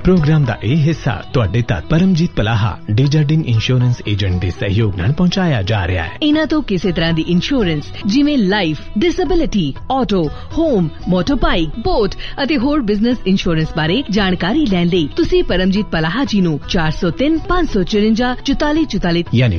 Programme का यह हिस्सा तुहाडे तक परमजीत पलाहा डेजर्डिन इंश्योरेंस एजेंट के सहयोग नाल पहुंचाया जा रहा है। इन्हां तो किसी तरह की इंश्योरेंस जिवें life, disability, auto, home, motor bike, boat अते होर बिजनेस इंश्योरेंस बारे जानकारी लैण लई तुसीं परमजीत पलाहा जी नूं 403 554 44 44 यानी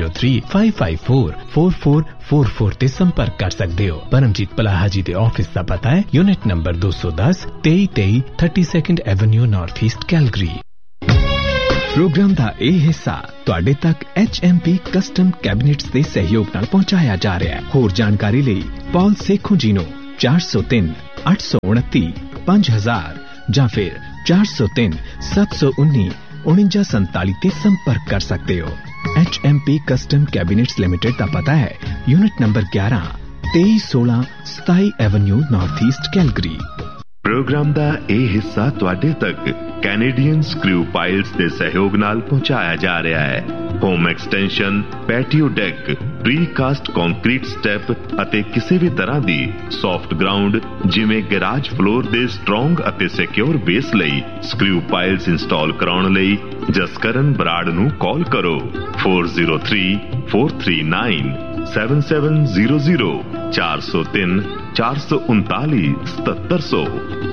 4035544444 ते संपर्क कर सकते हो। परमजीत पलाहा जी के ऑफिस का पता है unit number 210 2323 32nd Avenue north east Calgary. Programme का यह हिस्सा तुहाडे तक HMP कस्टम कैबिनेट्स के सहयोग नाल पहुंचाया जा रहा है। होर जानकारी लई पॉल सेखों जी नूं 403 829 5000 या फिर 403 719 4947 ते संपर्क कर सकते हो। HMP कस्टम कैबिनेट्स लिमिटेड का पता है unit number 11 2316 27 Avenue north east Calgary. Programme का यह हिस्सा तुहाडे तक कैनेडियन स्क्रू पाइल्स के सहयोग नाल पहुंचाया जा रहा है। Home extension, patio deck, precast concrete step अते किसी भी तरह दी सॉफ्ट ग्राउंड जिमें गैराज फ्लोर दे स्ट्रोंग अते सिक्योर बेस लई स्क्रू पाइल्स इंस्टॉल कराउण लई जसकरण बराड़ नूं कॉल करो 403 439 7700 403 439 7700।